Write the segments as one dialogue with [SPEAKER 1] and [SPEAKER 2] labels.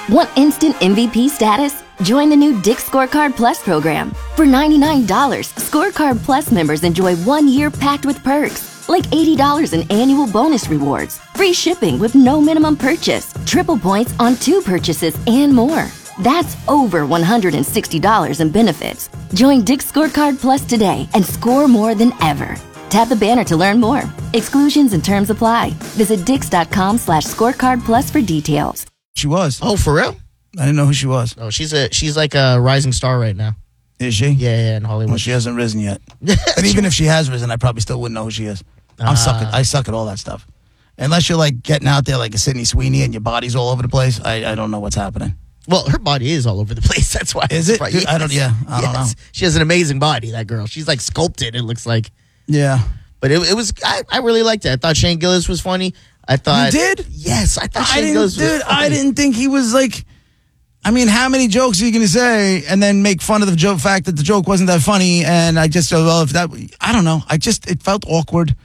[SPEAKER 1] Want instant MVP status? Join the new Dick's Scorecard Plus program. For $99, Scorecard Plus members enjoy 1 year packed with perks, like $80 in annual bonus rewards, free shipping with no minimum purchase, triple points on 2 purchases, and more. That's over $160 in benefits. Join Dick's Scorecard Plus today and score more than ever. Tap the banner to learn more. Exclusions and terms apply. Visit dix.com/scorecard plus for details.
[SPEAKER 2] She was.
[SPEAKER 3] Oh, for real?
[SPEAKER 2] I didn't know who she was.
[SPEAKER 3] Oh, she's like a rising star right now.
[SPEAKER 2] Is she?
[SPEAKER 3] Yeah, in Hollywood.
[SPEAKER 2] Well, she hasn't risen yet. But even if she has risen, I probably still wouldn't know who she is. I suck at all that stuff. Unless you're like getting out there like a Sydney Sweeney and your body's all over the place, I don't know what's happening.
[SPEAKER 3] Well, her body is all over the place. That's why.
[SPEAKER 2] Is it? I don't know.
[SPEAKER 3] She has an amazing body, that girl. She's like sculpted, it looks like.
[SPEAKER 2] Yeah.
[SPEAKER 3] But it was, I really liked it. I thought Shane Gillis was funny. I thought.
[SPEAKER 2] You did?
[SPEAKER 3] Yes, I thought Shane Gillis was funny.
[SPEAKER 2] I didn't think he was like, I mean, how many jokes are you going to say and then make fun of the fact that the joke wasn't that funny? And I just, I don't know. It felt awkward.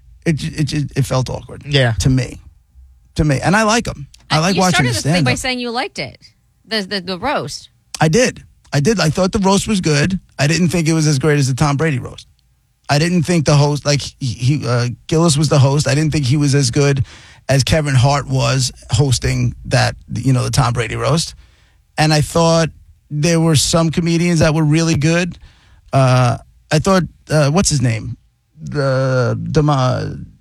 [SPEAKER 2] It felt awkward.
[SPEAKER 3] Yeah.
[SPEAKER 2] To me. And I like him. I like watching his stand-up.
[SPEAKER 4] You started this thing by saying you liked it. The roast.
[SPEAKER 2] I did. I thought the roast was good. I didn't think it was as great as the Tom Brady roast. I didn't think the host, like Gillis was the host. I didn't think he was as good as Kevin Hart was hosting that, the Tom Brady roast. And I thought there were some comedians that were really good. I thought, what's his name? Draymond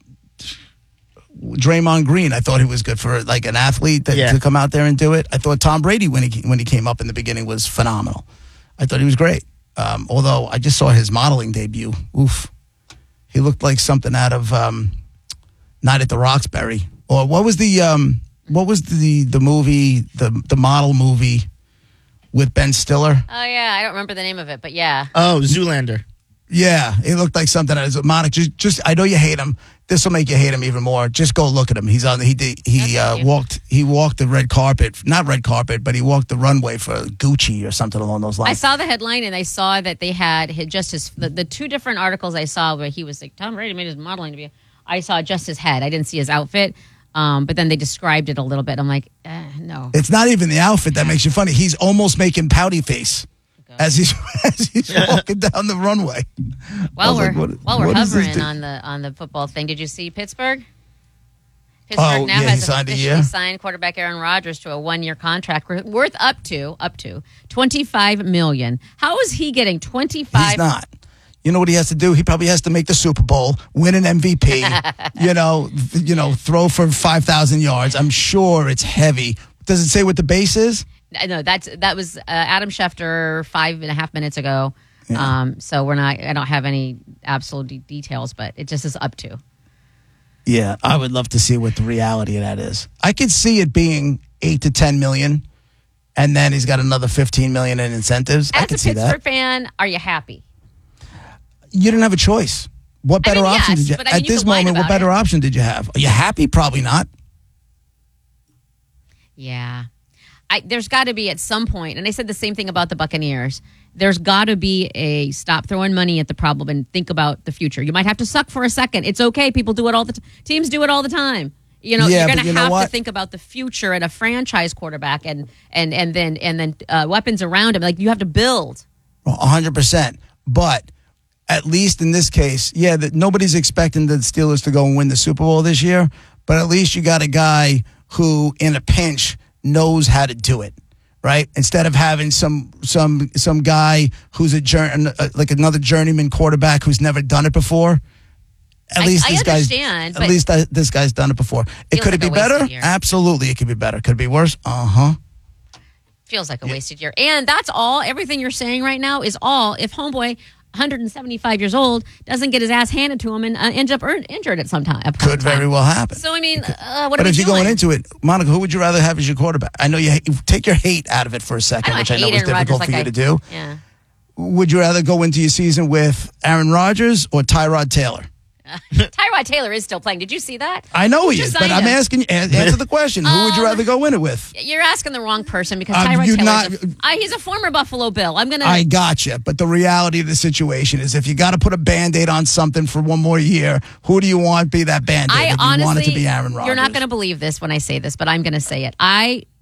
[SPEAKER 2] Green. I thought he was good for like an athlete to come out there and do it. I thought Tom Brady when he came up in the beginning was phenomenal. I thought he was great. Although I just saw his modeling debut. Oof. He looked like something out of Night at the Roxbury. Or what was the movie, the model movie with Ben Stiller?
[SPEAKER 4] Oh, yeah. I don't remember the name of it, but yeah.
[SPEAKER 3] Oh, Zoolander.
[SPEAKER 2] Yeah, he looked like something out of Monica. Just I know you hate him. This will make you hate him even more. Just go look at him. He walked the red carpet, not red carpet, but he walked the runway for Gucci or something along those lines.
[SPEAKER 4] I saw the headline and I saw that they had just his the 2 different articles I saw where he was like, Tom Brady made his modeling to be. I saw just his head. I didn't see his outfit. But then they described it a little bit. I'm like, no.
[SPEAKER 2] It's not even the outfit that makes you funny. He's almost making pouty face as he's walking down the runway.
[SPEAKER 4] While we're hovering on the football thing, did you see Pittsburgh? Pittsburgh now has officially signed quarterback Aaron Rodgers to a 1-year contract worth up to $25 million. How is he getting 25?
[SPEAKER 2] He's not. You know what he has to do? He probably has to make the Super Bowl, win an MVP, throw for 5,000 yards. I'm sure it's heavy. Does it say what the base is?
[SPEAKER 4] No, that was Adam Schefter 5.5 minutes ago.
[SPEAKER 2] Yeah.
[SPEAKER 4] So I don't have any absolute details, but it just is up to.
[SPEAKER 2] Yeah, I would love to see what the reality of that is. I could see it being 8 to 10 million, and then he's got another 15 million in incentives. I could see that.
[SPEAKER 4] As a Pittsburgh fan, are you happy?
[SPEAKER 2] You didn't have a choice. What better option did you have? At this moment, what better option did you have? Are you happy? Probably not.
[SPEAKER 4] Yeah. There's got to be at some point, and I said the same thing about the Buccaneers, there's got to be a stop throwing money at the problem and think about the future. You might have to suck for a second. It's okay. People do it all the time. Teams do it all the time. You're going to have to think about the future and a franchise quarterback and then weapons around him. Like, you have to build.
[SPEAKER 2] 100%. But at least in this case, that nobody's expecting the Steelers to go and win the Super Bowl this year, but at least you got a guy who, in a pinch, knows how to do it, right? Instead of having some guy who's like another journeyman quarterback who's never done it before. At least this guy's done it before. Could it be better? Absolutely, it could be better. Could it be worse?
[SPEAKER 4] Feels like a wasted year. And that's all. Everything you're saying right now is all if homeboy, 175 years old, doesn't get his ass handed to him and ends up injured at some time.
[SPEAKER 2] Could very well happen.
[SPEAKER 4] So, I mean, what are we doing?
[SPEAKER 2] But if you're going into it, Monica, who would you rather have as your quarterback? I know you take your hate out of it for a second, which I know is difficult for you to do.
[SPEAKER 4] Yeah.
[SPEAKER 2] Would you rather go into your season with Aaron Rodgers or Tyrod Taylor?
[SPEAKER 4] Tyrod Taylor is still playing. Did you see that?
[SPEAKER 2] I know he is, but I'm asking you, answer the question. Who would you rather go in it with?
[SPEAKER 4] You're asking the wrong person because Tyrod Taylor, he's a former Buffalo Bill.
[SPEAKER 2] I gotcha, but the reality of the situation is if you got to put a Band-Aid on something for one more year, who do you want be that Band-Aid?
[SPEAKER 4] I honestly,
[SPEAKER 2] want it to be Aaron Rodgers.
[SPEAKER 4] You're not going to believe this when I say this, but I'm going to say it. I